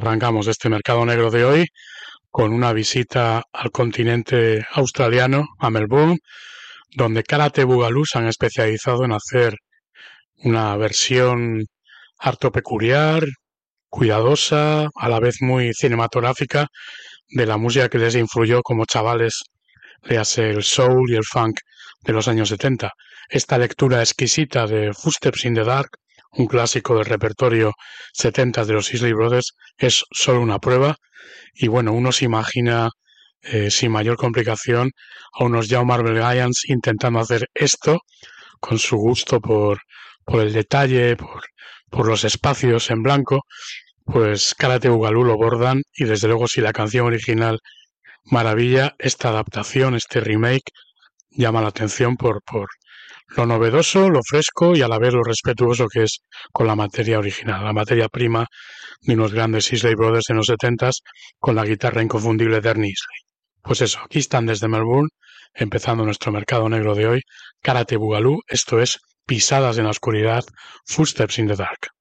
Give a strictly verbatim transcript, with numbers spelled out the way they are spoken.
Arrancamos este mercado negro de hoy con una visita al continente australiano, a Melbourne, donde Karate Boogaloo se han especializado en hacer una versión harto peculiar, cuidadosa, a la vez muy cinematográfica, de la música que les influyó como chavales, le hace el soul y el funk de los años setenta. Esta lectura exquisita de Footsteps in the Dark, un clásico del repertorio setenta de los Isley Brothers, es solo una prueba. Y bueno, uno se imagina eh, sin mayor complicación a unos Young Marvel Giants intentando hacer esto con su gusto por, por el detalle, por, por los espacios en blanco. Pues Karate Boogaloo lo bordan, y desde luego, si la canción original maravilla, esta adaptación, este remake, llama la atención por, por lo novedoso, lo fresco y a la vez lo respetuoso que es con la materia original, la materia prima de unos grandes Isley Brothers en los setentas, con la guitarra inconfundible de Ernie Isley. Pues eso, aquí están desde Melbourne, empezando nuestro mercado negro de hoy, Karate Boogaloo. Esto es Pisadas en la oscuridad, Footsteps in the Dark.